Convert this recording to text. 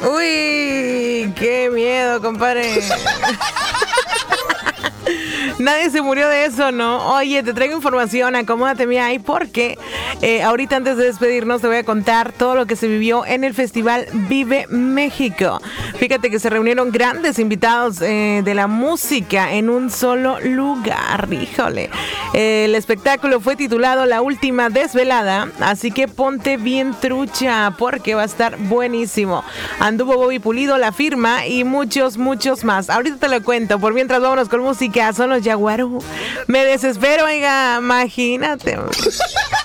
Uy, qué miedo, compadre. Nadie se murió de eso, ¿no? Oye, te traigo información, acomódate mi ahí, porque ahorita antes de despedirnos te voy a contar todo lo que se vivió en el Festival Vive México. Fíjate que se reunieron grandes invitados de la música en un solo lugar, híjole. El espectáculo fue titulado La Última Desvelada, así que ponte bien trucha porque va a estar buenísimo. Anduvo Bobby Pulido, La Firma y muchos más. Ahorita te lo cuento, por mientras vámonos con música, son los Yaguarú. Me desespero, oiga, imagínate.